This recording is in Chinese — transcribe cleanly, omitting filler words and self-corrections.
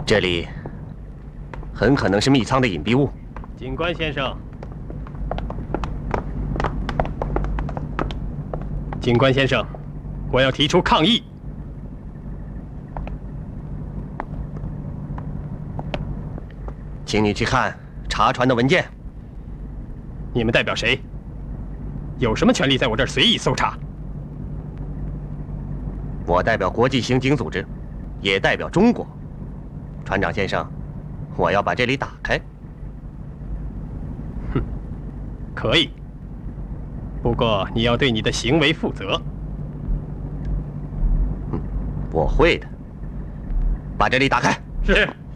这里很可能是密仓的隐蔽物。 警官先生，警官先生，我要提出抗议。 请你去看查船的文件。 你们代表谁？有什么权利在我这儿随意搜查？ 我代表国际刑警组织，也代表中国。船长先生，我要把这里打开。 哼，可以。不过你要对你的行为负责。 我会的。把这里打开。 是。